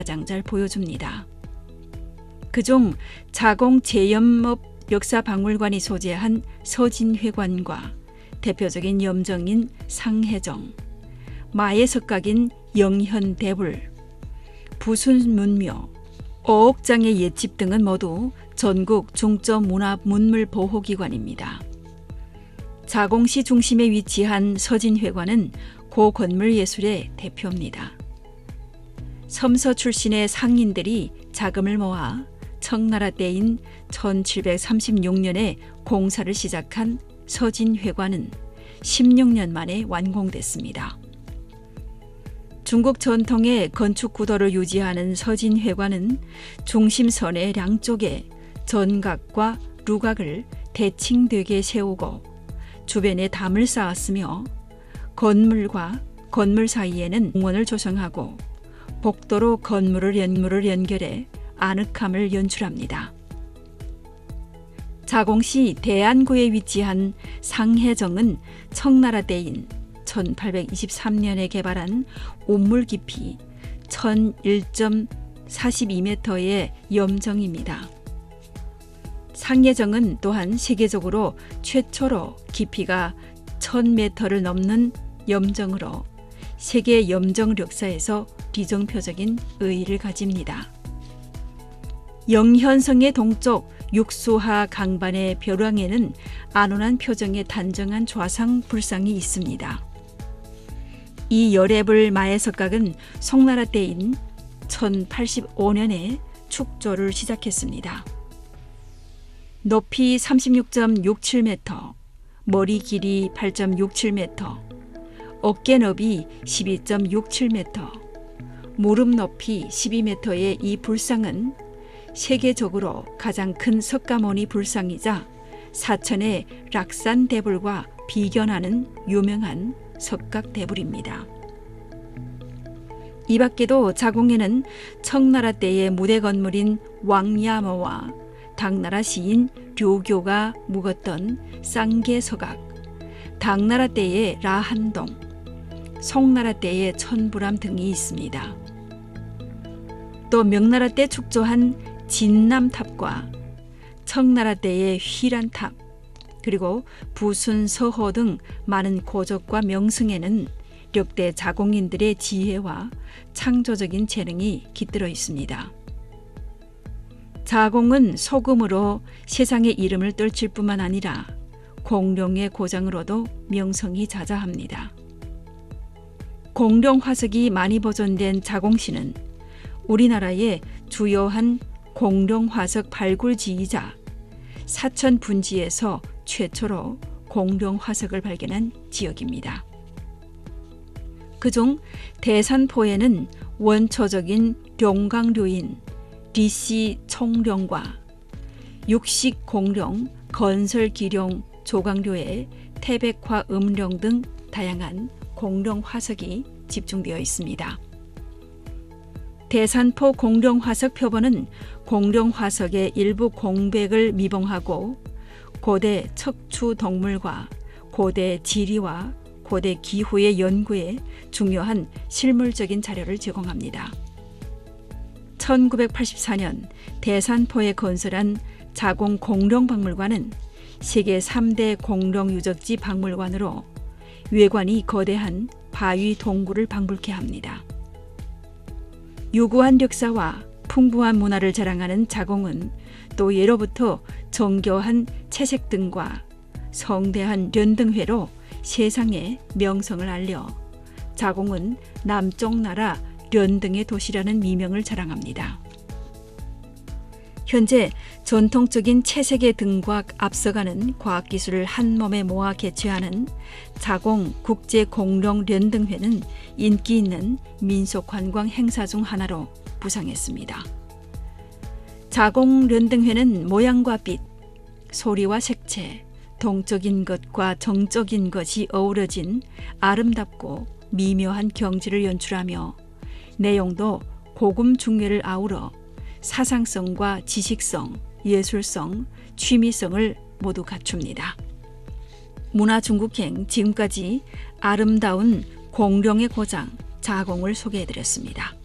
가장 잘 보여줍니다. 그중 자공 제염업 역사박물관이 소재한 서진회관과 대표적인 염정인 상해정, 마의 석각인 영현대불, 부순문묘, 어옥장의 옛집 등은 모두 전국 중점문화문물보호기관입니다. 자공시 중심에 위치한 서진회관은 고건물 예술의 대표입니다. 섬서 출신의 상인들이 자금을 모아 청나라 때인 1736년에 공사를 시작한 서진회관은 16년 만에 완공됐습니다. 중국 전통의 건축 구도를 유지하는 서진회관은 중심선의 양쪽에 전각과 루각을 대칭되게 세우고 주변에 담을 쌓았으며 건물과 건물 사이에는 공원을 조성하고 복도로 건물을 연결해 아늑함을 연출합니다. 자공시 대안구에 위치한 상해정은 청나라 때인 1823년에 개발한 온물 깊이 1001.42m의 염정입니다. 상해정은 또한 세계적으로 최초로 깊이가 1000m를 넘는 염정으로 세계 염정 역사에서 비정표적인 의의를 가집니다. 영현성의 동쪽 육수하 강반의 벼랑에는 안온한 표정의 단정한 좌상 불상이 있습니다. 이 열애불 마의 석각은 송나라 때인 1085년에 축조를 시작했습니다. 높이 36.67m, 머리 길이 8.67m, 어깨 너비 12.67m, 무릎 높이 12m의 이 불상은 세계적으로 가장 큰 석가모니 불상이자 사천의 락산대불과 비견하는 유명한 석각대불입니다. 이 밖에도 자공에는 청나라 때의 무대 건물인 왕야머와 당나라 시인 류교가 묵었던 쌍계석악, 당나라 때의 라한동, 송나라 때의 천부람 등이 있습니다. 또 명나라 때 축조한 진남탑과 청나라 때의 휘란탑, 그리고 부순, 서호 등 많은 고적과 명승에는 역대 자공인들의 지혜와 창조적인 재능이 깃들어 있습니다. 자공은 소금으로 세상의 이름을 떨칠 뿐만 아니라 공룡의 고장으로도 명성이 자자합니다. 공룡 화석이 많이 보존된 자공시는 우리나라의 주요한 공룡 화석 발굴지이자 사천 분지에서 최초로 공룡 화석을 발견한 지역입니다. 그중 대산포에는 원초적인 룡강류인 리씨 총룡과 육식 공룡, 건설 기룡, 조강류의 태백화 음룡 등 다양한 공룡 화석이 집중되어 있습니다. 대산포 공룡 화석 표본은 공룡 화석의 일부 공백을 미봉하고 고대 척추 동물과 고대 지리와 고대 기후의 연구에 중요한 실물적인 자료를 제공합니다. 1984년 대산포에 건설한 자공 공룡박물관은 세계 3대 공룡 유적지 박물관으로 외관이 거대한 바위 동굴을 방불케 합니다. 유구한 역사와 풍부한 문화를 자랑하는 자공은 또 예로부터 정교한 채색 등과 성대한 련등회로 세상에 명성을 알려 자공은 남쪽 나라 련등의 도시라는 미명을 자랑합니다. 현재 전통적인 채색의 등과 앞서가는 과학기술을 한 몸에 모아 개최하는 자공 국제공룡 련등회는 인기 있는 민속관광 행사 중 하나로 부상했습니다. 자공 련등회는 모양과 빛, 소리와 색채, 동적인 것과 정적인 것이 어우러진 아름답고 미묘한 경지를 연출하며 내용도 고금 중외를 아우러 사상성과 지식성, 예술성, 취미성을 모두 갖춥니다. 문화중국행 지금까지 아름다운 공룡의 고장 자공을 소개해드렸습니다.